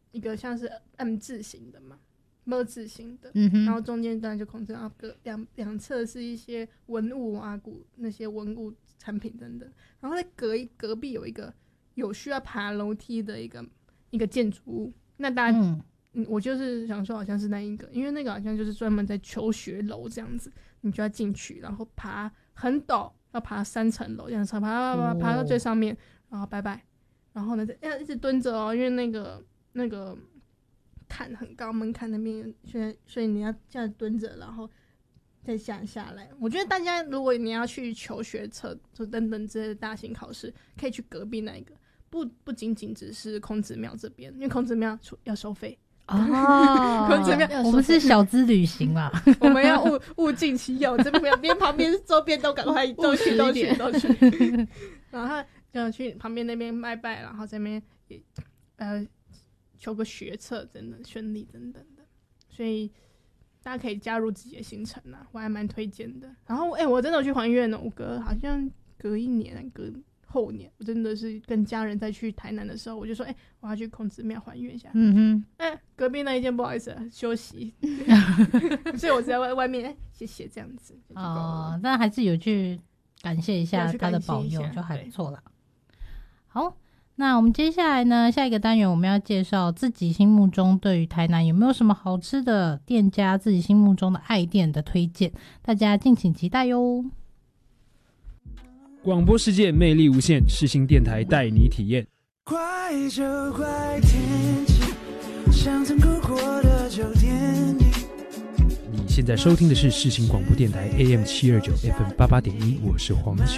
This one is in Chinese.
一个像是 M 字形的嘛，M 字形的，然后中间当然就空着，然后两侧是一些文物啊那些文物产品等等，然后在隔壁有一个有需要爬楼梯的一个建筑物，那大家我就是想说好像是那一个，因为那个好像就是专门在求学楼这样子，你就要进去，然后爬很陡，要爬3层楼这样子，爬到最上面，然后拜拜，然后呢要一直蹲着哦，因为那个坎很高，门槛那边，所以你要这样蹲着，然后再下来。我觉得大家如果你要去求学测就等等之类的大型考试，可以去隔壁那一个，不仅仅只是孔子庙这边，因为孔子庙要收费。孔子庙我们是小资旅行嘛， 我们要物尽其用，这边旁边周边都赶快都去，然后就去旁边那边拜拜，然后在那边也求个学测等等顺利等等的，所以大家可以加入自己的行程啊，我还蛮推荐的。然后我真的有去还愿了，我好像隔一年隔后年，我真的是跟家人再去台南的时候，我就说我要去孔子庙还愿一下。隔壁那一间不好意思休息所以我在外面谢谢这样子但还是有去感谢一下他的保佑，就还不错啦。好，那我们接下来呢，下一个单元我们要介绍自己心目中对于台南有没有什么好吃的店家，自己心目中的爱店的推荐，大家敬请期待哟。 广播世界魅力无限，世新电台带你体验。 快就快天气，像曾哭过的酒店里。 你现在收听的是世新广播电台 AM 729 FM 88.1，我是黄轩。